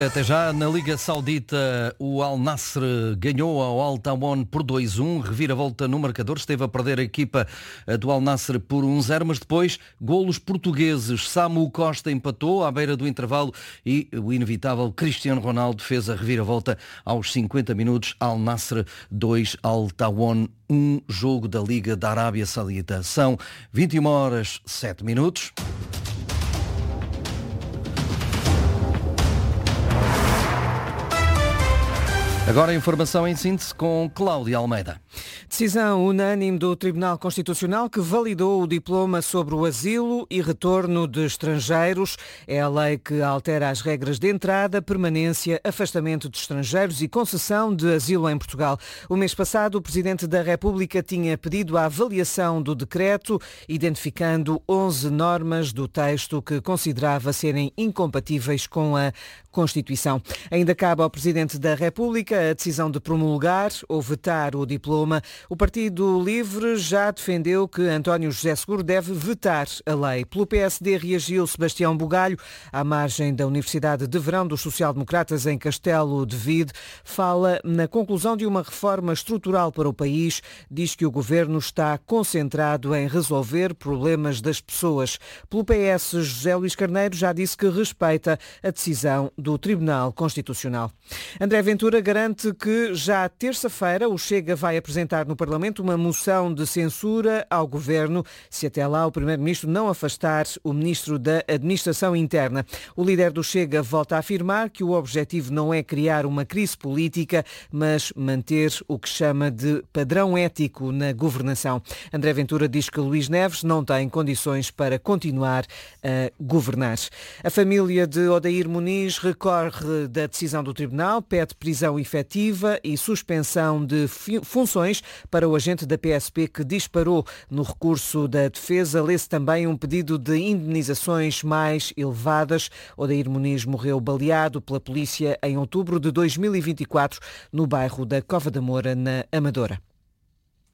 Até já, na Liga Saudita, o Al Nassr ganhou ao Al Tawon por 2-1, reviravolta no marcador, esteve a perder a equipa do Al Nassr por 1-0, mas depois, golos portugueses, Samu Costa empatou à beira do intervalo e o inevitável Cristiano Ronaldo fez a reviravolta aos 50 minutos, Al Nassr 2, Al Tawon 1, jogo da Liga da Arábia Saudita. São 21h07. Agora a informação em síntese com Cláudia Almeida. Decisão unânime do Tribunal Constitucional que validou o diploma sobre o asilo e retorno de estrangeiros. É a lei que altera as regras de entrada, permanência, afastamento de estrangeiros e concessão de asilo em Portugal. O mês passado, o Presidente da República tinha pedido a avaliação do decreto, identificando 11 normas do texto que considerava serem incompatíveis com a Constituição. Ainda cabe ao Presidente da República a decisão de promulgar ou vetar o diploma. O Partido Livre já defendeu que António José Seguro deve vetar a lei. Pelo PSD reagiu Sebastião Bugalho, à margem da Universidade de Verão dos Social-Democratas em Castelo de Vide. Fala na conclusão de uma reforma estrutural para o país. Diz que o Governo está concentrado em resolver problemas das pessoas. Pelo PS, José Luís Carneiro já disse que respeita a decisão do Tribunal Constitucional. André Ventura garante que já terça-feira o Chega vai apresentar no Parlamento uma moção de censura ao Governo, se até lá o Primeiro-Ministro não afastar o Ministro da Administração Interna. O líder do Chega volta a afirmar que o objetivo não é criar uma crise política, mas manter o que chama de padrão ético na governação. André Ventura diz que Luís Neves não tem condições para continuar a governar. A família de Odair Muniz recorre da decisão do Tribunal, pede prisão efetiva e suspensão de funções para o agente da PSP que disparou no recurso da defesa. Lê-se também um pedido de indemnizações mais elevadas. Odair Muniz morreu baleado pela polícia em outubro de 2024 no bairro da Cova da Moura, na Amadora.